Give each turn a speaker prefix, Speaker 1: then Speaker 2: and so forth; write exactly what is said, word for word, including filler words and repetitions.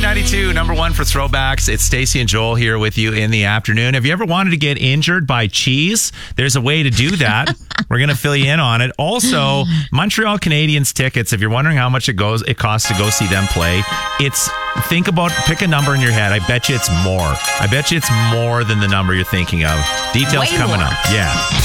Speaker 1: ninety-two, number one for throwbacks. It's Stacey and Joel here with you in the afternoon. Have you ever wanted to get injured by cheese? There's a way to do that. We're going to fill you in on it. Also, Montreal Canadiens tickets. If you're wondering how much it goes, it costs to go see them play. It's think about pick a number in your head. I bet you it's more. I bet you it's more than the number you're thinking of. Details
Speaker 2: Way
Speaker 1: coming
Speaker 2: more.
Speaker 1: up. Yeah.